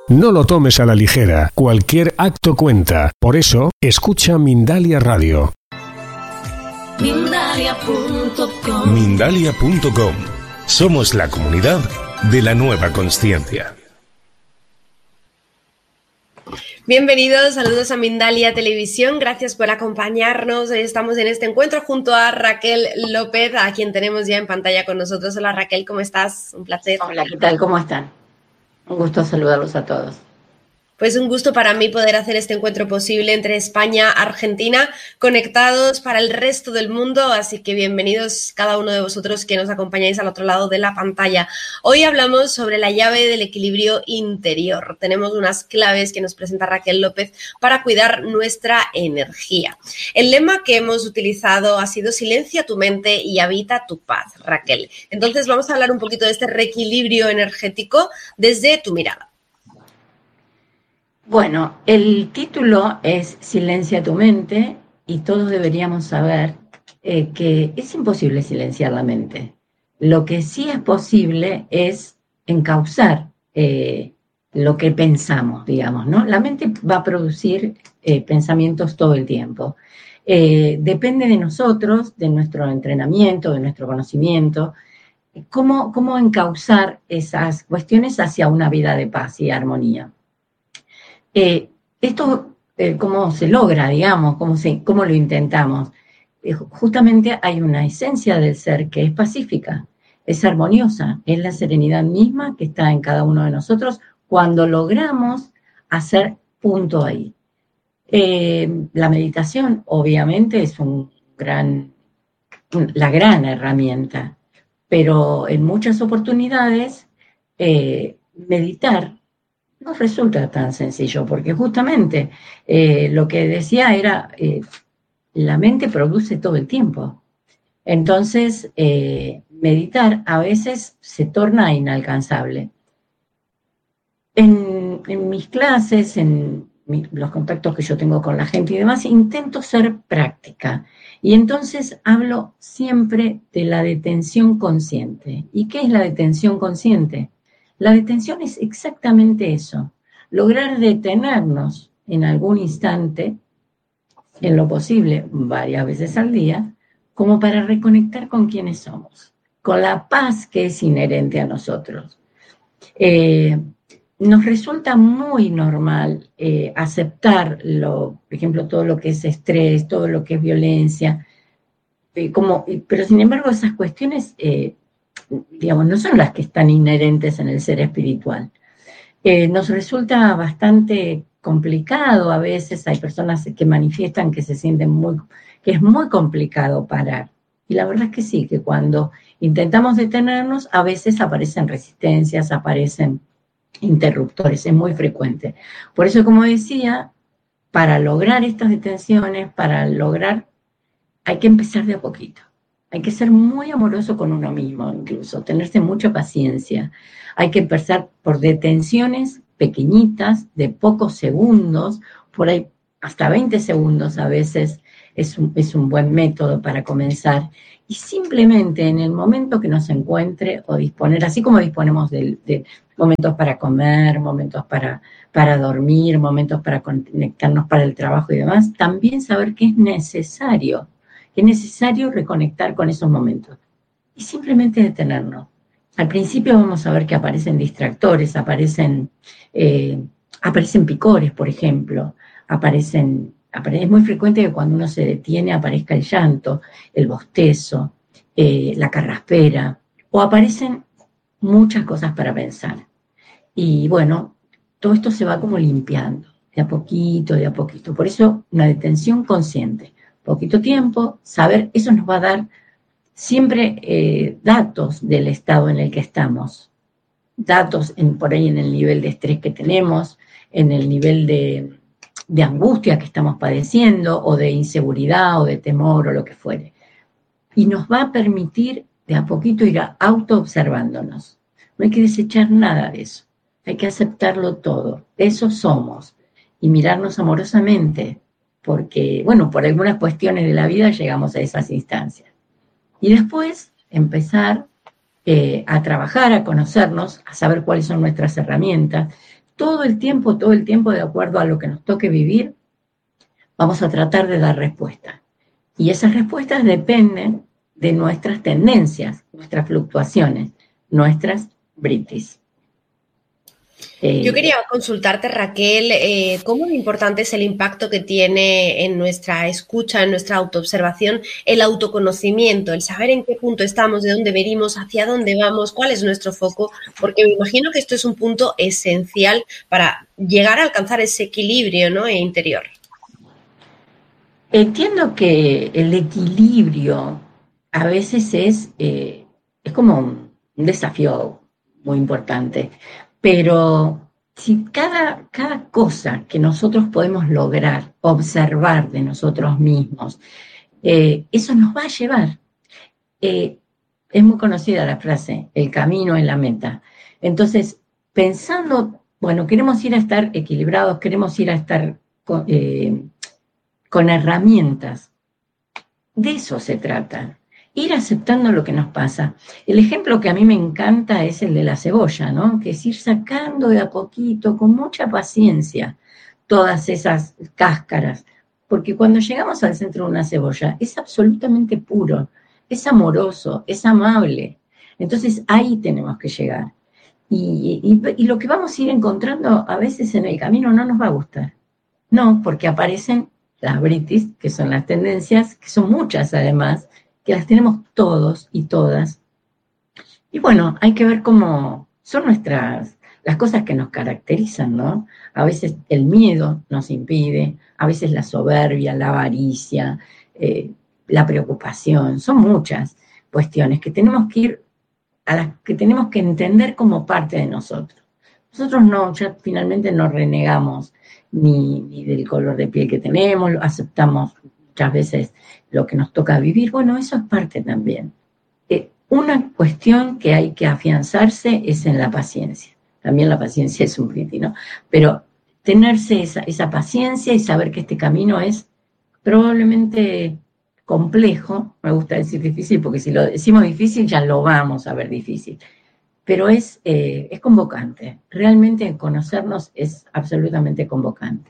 No lo tomes a la ligera, cualquier acto cuenta. Por eso, escucha Mindalia Radio. Mindalia.com. Mindalia.com. Somos la comunidad de la nueva consciencia. Bienvenidos, saludos a Mindalia Televisión, gracias por acompañarnos. Hoy estamos en este encuentro junto a Raquel López, a quien tenemos ya en pantalla con nosotros. Hola Raquel, ¿cómo estás? Un placer. Hola, ¿qué tal? ¿Cómo están? Un gusto saludarlos a todos. Pues un gusto para mí poder hacer este encuentro posible entre España y Argentina, conectados para el resto del mundo, así que bienvenidos cada uno de vosotros que nos acompañáis al otro lado de la pantalla. Hoy hablamos sobre la llave del equilibrio interior. Tenemos unas claves que nos presenta Raquel López para cuidar nuestra energía. El lema que hemos utilizado ha sido silencia tu mente y habita tu paz, Raquel. Entonces vamos a hablar un poquito de este reequilibrio energético desde tu mirada. Bueno, el título es Silencia tu mente y todos deberíamos saber que es imposible silenciar la mente. Lo que sí es posible es encauzar lo que pensamos, digamos, ¿no? La mente va a producir pensamientos todo el tiempo. Depende de nosotros, de nuestro entrenamiento, de nuestro conocimiento, cómo encauzar esas cuestiones hacia una vida de paz y armonía. Esto, ¿cómo se logra, digamos? ¿Cómo lo intentamos? Justamente hay una esencia del ser que es pacífica, es armoniosa, es la serenidad misma que está en cada uno de nosotros cuando logramos hacer punto ahí. La meditación, obviamente, es la gran herramienta, pero en muchas oportunidades meditar no resulta tan sencillo, porque justamente lo que decía era, la mente produce todo el tiempo. Entonces, meditar a veces se torna inalcanzable. En mis clases, los contactos que yo tengo con la gente y demás, intento ser práctica. Y entonces hablo siempre de la detención consciente. ¿Y qué es la detención consciente? La detención es exactamente eso, lograr detenernos en algún instante, en lo posible varias veces al día, como para reconectar con quienes somos, con la paz que es inherente a nosotros. Nos resulta muy normal aceptar, por ejemplo, todo lo que es estrés, todo lo que es violencia, pero sin embargo esas cuestiones digamos, no son las que están inherentes en el ser espiritual. Nos resulta bastante complicado a veces, hay personas que manifiestan que se sienten que es muy complicado parar. Y la verdad es que sí, que cuando intentamos detenernos, a veces aparecen resistencias, aparecen interruptores, es muy frecuente. Por eso, como decía, para lograr estas detenciones, hay que empezar de a poquito. Hay que ser muy amoroso con uno mismo, incluso, tenerse mucha paciencia. Hay que empezar por detenciones pequeñitas, de pocos segundos, por ahí hasta 20 segundos a veces es un buen método para comenzar. Y simplemente en el momento que nos encuentre o disponer, así como disponemos de momentos para comer, momentos para dormir, momentos para conectarnos para el trabajo y demás, también saber que es necesario reconectar con esos momentos y simplemente detenernos. Al principio vamos a ver que aparecen distractores, aparecen picores, por ejemplo, es muy frecuente que cuando uno se detiene aparezca el llanto, el bostezo, la carraspera, o aparecen muchas cosas para pensar. Y bueno, todo esto se va como limpiando, de a poquito, de a poquito. Por eso, una detención consciente. Poquito tiempo, saber, eso nos va a dar siempre datos del estado en el que estamos, datos por ahí en el nivel de estrés que tenemos, en el nivel de angustia que estamos padeciendo, o de inseguridad, o de temor, o lo que fuere. Y nos va a permitir de a poquito ir autoobservándonos. No hay que desechar nada de eso, hay que aceptarlo todo, eso somos, y mirarnos amorosamente, porque, bueno, por algunas cuestiones de la vida llegamos a esas instancias. Y después empezar a trabajar, a conocernos, a saber cuáles son nuestras herramientas. todo el tiempo, de acuerdo a lo que nos toque vivir, vamos a tratar de dar respuesta. Y esas respuestas dependen de nuestras tendencias, nuestras fluctuaciones, nuestras britis. Yo quería consultarte, Raquel, ¿cómo de importante es el impacto que tiene en nuestra escucha, en nuestra autoobservación, el autoconocimiento, el saber en qué punto estamos, de dónde venimos, hacia dónde vamos, cuál es nuestro foco? Porque me imagino que esto es un punto esencial para llegar a alcanzar ese equilibrio, ¿no?, interior. Entiendo que el equilibrio a veces es como un desafío muy importante, pero si cada cosa que nosotros podemos lograr, observar de nosotros mismos, eso nos va a llevar. Es muy conocida la frase, el camino es la meta. Entonces, pensando, bueno, queremos ir a estar equilibrados, queremos ir a estar con herramientas. De eso se trata, ir aceptando lo que nos pasa. El ejemplo que a mí me encanta es el de la cebolla, ¿no? Que es ir sacando de a poquito, con mucha paciencia, todas esas cáscaras, porque cuando llegamos al centro de una cebolla es absolutamente puro, es amoroso, es amable. Entonces ahí tenemos que llegar. Y lo que vamos a ir encontrando a veces en el camino no nos va a gustar. No, porque aparecen las britis, que son las tendencias, que son muchas además, que las tenemos todos y todas. Y bueno, hay que ver cómo son las cosas que nos caracterizan, ¿no? A veces el miedo nos impide, a veces la soberbia, la avaricia, la preocupación, son muchas cuestiones que tenemos que ir, a las que tenemos que entender como parte de nosotros. Nosotros ya finalmente no renegamos ni del color de piel que tenemos, aceptamos muchas veces lo que nos toca vivir. Bueno, eso es parte también. Una cuestión que hay que afianzarse es en la paciencia. También la paciencia es un brindis, ¿no? Pero tenerse esa paciencia y saber que este camino es probablemente complejo, me gusta decir difícil, porque si lo decimos difícil ya lo vamos a ver difícil, pero es convocante. Realmente conocernos es absolutamente convocante.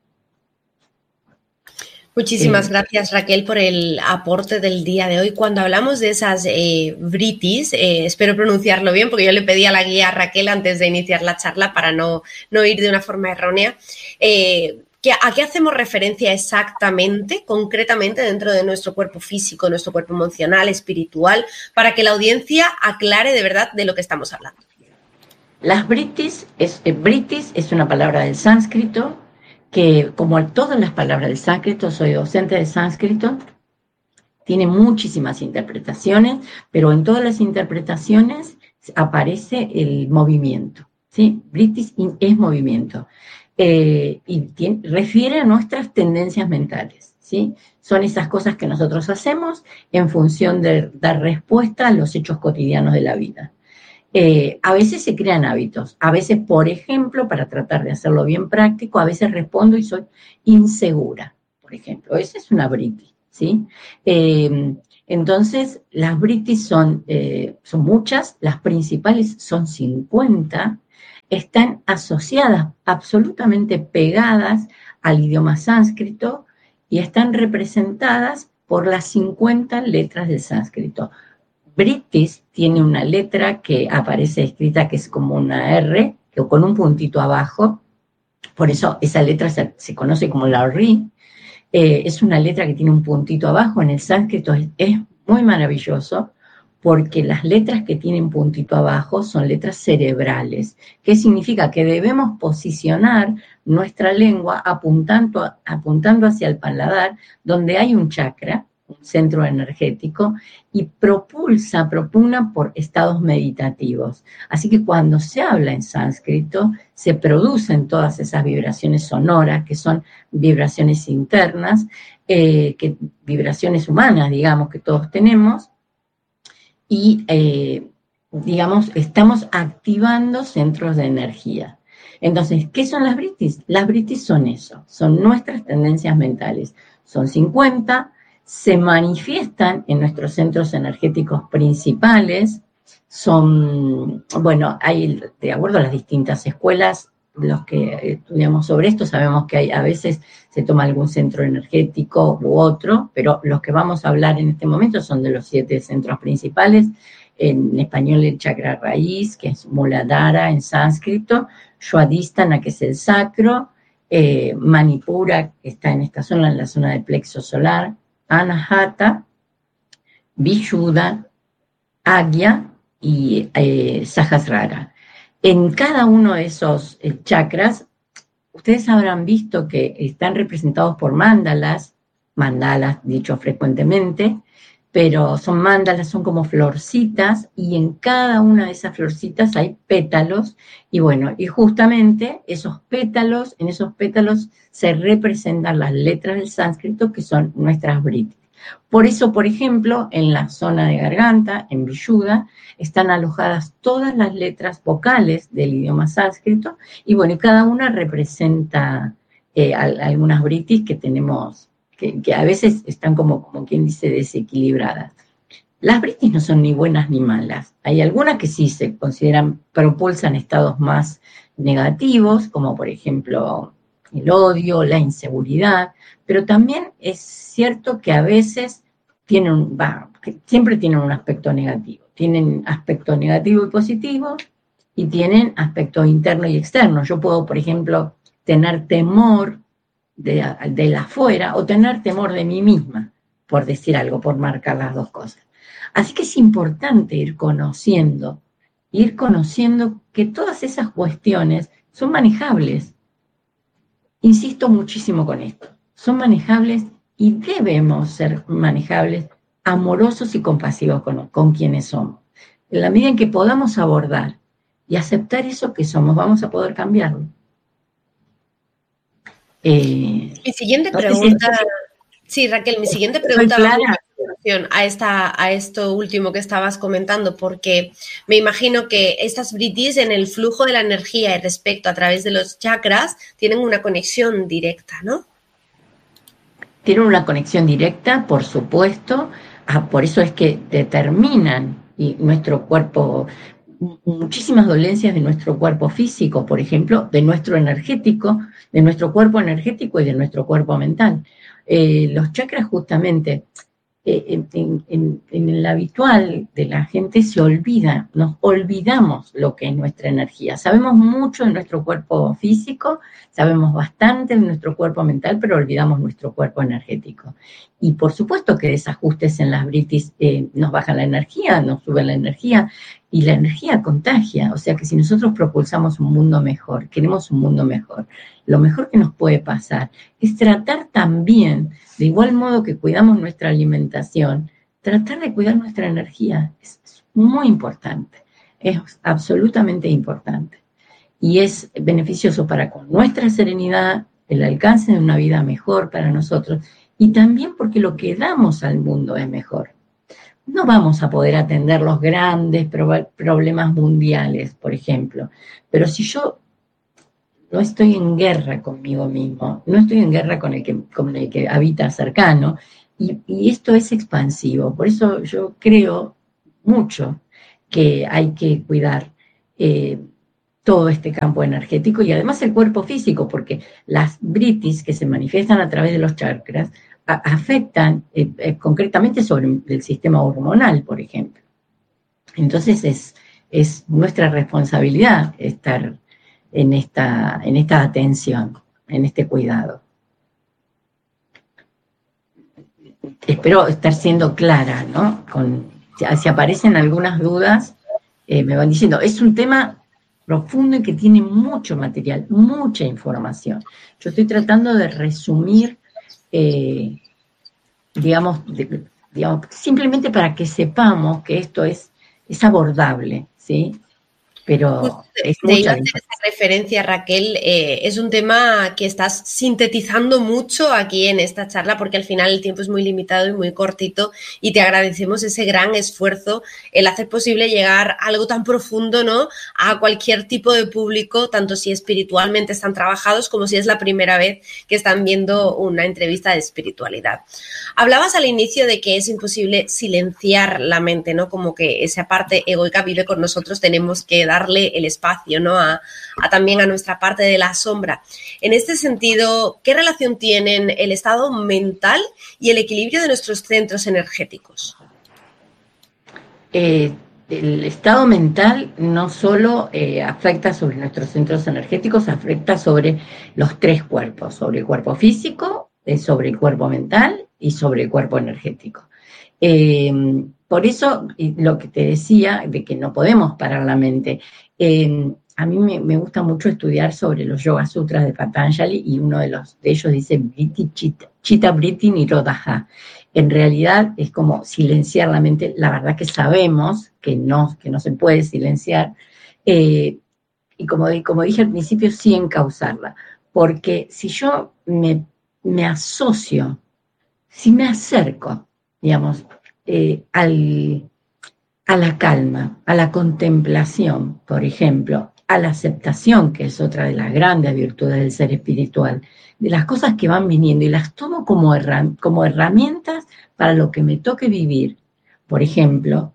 Muchísimas gracias, Raquel, por el aporte del día de hoy. Cuando hablamos de esas britis, espero pronunciarlo bien, porque yo le pedí a la guía a Raquel antes de iniciar la charla para no ir de una forma errónea. ¿A qué hacemos referencia exactamente, concretamente, dentro de nuestro cuerpo físico, nuestro cuerpo emocional, espiritual, para que la audiencia aclare de verdad de lo que estamos hablando? Las britis es una palabra del sánscrito, que como todas las palabras del sánscrito, soy docente de sánscrito, tiene muchísimas interpretaciones, pero en todas las interpretaciones aparece el movimiento, ¿sí? Britis es movimiento. Refiere a nuestras tendencias mentales, ¿sí? Son esas cosas que nosotros hacemos en función de dar respuesta a los hechos cotidianos de la vida. A veces se crean hábitos, a veces, por ejemplo, para tratar de hacerlo bien práctico, a veces respondo y soy insegura, por ejemplo. Esa es una britis, ¿sí? Entonces, las britis son muchas, las principales son 50, están asociadas, absolutamente pegadas al idioma sánscrito y están representadas por las 50 letras del sánscrito. Britis tiene una letra que aparece escrita que es como una R, o con un puntito abajo, por eso esa letra se conoce como la Ri. Es una letra que tiene un puntito abajo, en el sánscrito es muy maravilloso, porque las letras que tienen puntito abajo son letras cerebrales. ¿Qué significa? Que debemos posicionar nuestra lengua apuntando hacia el paladar, donde hay un chakra, un centro energético, y propugna por estados meditativos. Así que cuando se habla en sánscrito, se producen todas esas vibraciones sonoras, que son vibraciones internas, vibraciones humanas, digamos, que todos tenemos, y, estamos activando centros de energía. Entonces, ¿qué son las britis? Las britis son eso, son nuestras tendencias mentales. Son 50, se manifiestan en nuestros centros energéticos principales, de acuerdo a las distintas escuelas, los que estudiamos sobre esto sabemos que a veces se toma algún centro energético u otro, pero los que vamos a hablar en este momento son de los 7 centros principales. En español el chakra raíz, que es Muladhara en sánscrito, Swadhisthana, que es el sacro, Manipura, que está en esta zona, en la zona del plexo solar, Anahata, Vishuddha, Agya y Sahasrara. En cada uno de esos chakras, ustedes habrán visto que están representados por mandalas dicho frecuentemente, pero son mandalas, son como florcitas, y en cada una de esas florcitas hay pétalos, y bueno, y justamente en esos pétalos se representan las letras del sánscrito, que son nuestras vritis. Por eso, por ejemplo, en la zona de garganta, en Vishuddha, están alojadas todas las letras vocales del idioma sánscrito, y bueno, y cada una representa algunas vritis que tenemos, que a veces están como quien dice, desequilibradas. Las vritis no son ni buenas ni malas. Hay algunas que sí se consideran, propulsan estados más negativos, como por ejemplo el odio, la inseguridad, pero también es cierto que a veces siempre tienen un aspecto negativo. Tienen aspecto negativo y positivo, y tienen aspecto interno y externo. Yo puedo, por ejemplo, tener temor de afuera o tener temor de mí misma, por decir algo, por marcar las dos cosas. Así que es importante ir conociendo que todas esas cuestiones son manejables. Insisto muchísimo con esto. Son manejables y debemos ser manejables, amorosos y compasivos con quienes somos. En la medida en que podamos abordar y aceptar eso que somos, vamos a poder cambiarlo. Mi siguiente pregunta, sí, Raquel, mi siguiente pregunta va a esto último que estabas comentando, porque me imagino que estas vritis en el flujo de la energía y respecto a través de los chakras tienen una conexión directa, ¿no? Tienen una conexión directa, por supuesto, por eso es que determinan y nuestro cuerpo, muchísimas dolencias de nuestro cuerpo físico, por ejemplo, de nuestro energético, de nuestro cuerpo energético y de nuestro cuerpo mental. Los chakras justamente, en el habitual de la gente se olvida, nos olvidamos lo que es nuestra energía. Sabemos mucho de nuestro cuerpo físico, sabemos bastante de nuestro cuerpo mental, pero olvidamos nuestro cuerpo energético. Y por supuesto que desajustes en las vritis nos bajan la energía, nos suben la energía, y la energía contagia. O sea que si nosotros propulsamos un mundo mejor, queremos un mundo mejor, lo mejor que nos puede pasar es tratar también, de igual modo que cuidamos nuestra alimentación, tratar de cuidar nuestra energía. Es muy importante, es absolutamente importante. Y es beneficioso para con nuestra serenidad, el alcance de una vida mejor para nosotros, y también porque lo que damos al mundo es mejor. No vamos a poder atender los grandes problemas mundiales, por ejemplo, pero si yo no estoy en guerra conmigo mismo, no estoy en guerra con el que habita cercano, y esto es expansivo. Por eso yo creo mucho que hay que cuidar todo este campo energético y además el cuerpo físico, porque las vritis que se manifiestan a través de los chakras afectan concretamente sobre el sistema hormonal, por ejemplo. Entonces es nuestra responsabilidad estar en esta atención, en este cuidado. Espero estar siendo clara, ¿no? Si aparecen algunas dudas, me van diciendo. Es un tema profundo y que tiene mucho material, mucha información. Yo estoy tratando de resumir, digamos, simplemente para que sepamos que esto es abordable, ¿sí? Pero es mucha esa referencia, Raquel, es un tema que estás sintetizando mucho aquí en esta charla, porque al final el tiempo es muy limitado y muy cortito, y te agradecemos ese gran esfuerzo, el hacer posible llegar a algo tan profundo, ¿no?, a cualquier tipo de público, tanto si espiritualmente están trabajados como si es la primera vez que están viendo una entrevista de espiritualidad. Hablabas al inicio de que es imposible silenciar la mente, ¿no?, como que esa parte egoica vive con nosotros, tenemos que darle el espacio, ¿no?, a también a nuestra parte de la sombra. En este sentido, ¿qué relación tienen el estado mental y el equilibrio de nuestros centros energéticos? El estado mental no solo afecta sobre nuestros centros energéticos, afecta sobre los tres cuerpos, sobre el cuerpo físico, sobre el cuerpo mental y sobre el cuerpo energético. Por eso, lo que te decía, de que no podemos parar la mente, a mí me gusta mucho estudiar sobre los Yoga Sutras de Patanjali, y uno de ellos dice Vritti Chitta Vritti Nirodha. En realidad es como silenciar la mente. La verdad que sabemos que no se puede silenciar, y como dije al principio, sí encauzarla, porque si yo me asocio, si me acerco, digamos, a la calma, a la contemplación, por ejemplo, a la aceptación, que es otra de las grandes virtudes del ser espiritual, de las cosas que van viniendo, y las tomo como herramientas para lo que me toque vivir. Por ejemplo,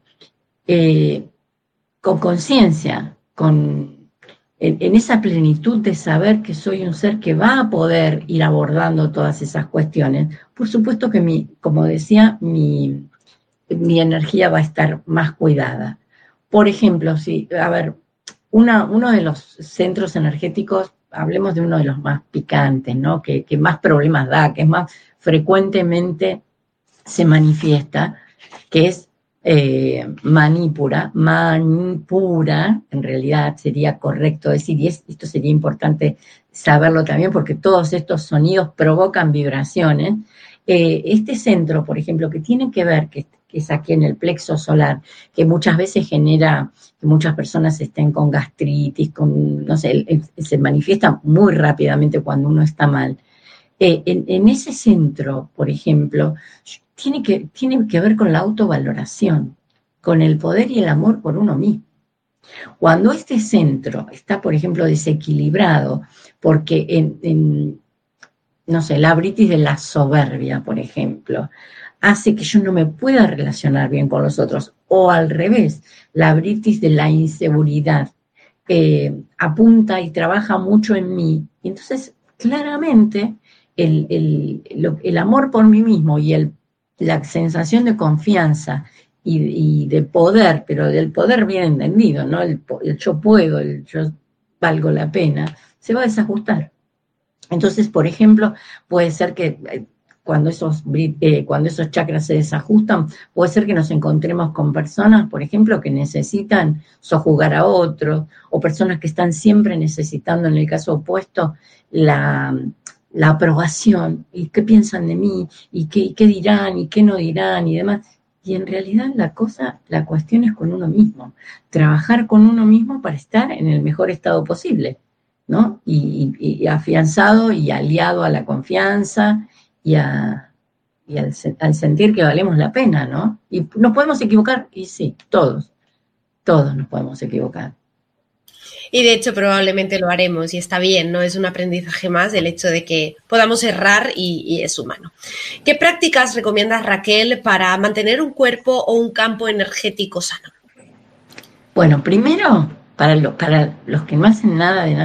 con conciencia, en esa plenitud de saber que soy un ser que va a poder ir abordando todas esas cuestiones. Por supuesto que, como decía, mi energía va a estar más cuidada. Por ejemplo, uno de los centros energéticos, hablemos de uno de los más picantes, ¿no? Que más problemas da, que más frecuentemente se manifiesta, que es Manipura, en realidad sería correcto decir, y esto sería importante saberlo también, porque todos estos sonidos provocan vibraciones. Este centro, por ejemplo, que tiene que ver, que es aquí en el plexo solar, que muchas veces genera que muchas personas estén con gastritis, se manifiesta muy rápidamente cuando uno está mal. En ese centro, por ejemplo, tiene que ver con la autovaloración, con el poder y el amor por uno mismo. Cuando este centro está, por ejemplo, desequilibrado, porque la britis de la soberbia, por ejemplo, hace que yo no me pueda relacionar bien con los otros, o al revés, la britis de la inseguridad apunta y trabaja mucho en mí, y entonces claramente el amor por mí mismo y la sensación de confianza y de poder, pero del poder bien entendido, ¿no? El yo puedo, el yo valgo la pena, se va a desajustar. Entonces, por ejemplo, puede ser que cuando esos chakras se desajustan, puede ser que nos encontremos con personas, por ejemplo, que necesitan sojuzgar a otros, o personas que están siempre necesitando, en el caso opuesto, la aprobación, y qué piensan de mí, y qué dirán, y qué no dirán, y demás. Y en realidad la cuestión es con uno mismo, trabajar con uno mismo para estar en el mejor estado posible, ¿no? Y afianzado y aliado a la confianza y al sentir que valemos la pena, ¿no? Y nos podemos equivocar, y sí, todos nos podemos equivocar. Y de hecho probablemente lo haremos, y está bien, ¿no? Es un aprendizaje más el hecho de que podamos errar, y es humano. ¿Qué prácticas recomiendas, Raquel, para mantener un cuerpo o un campo energético sano? Bueno, primero, para los que no hacen nada de nada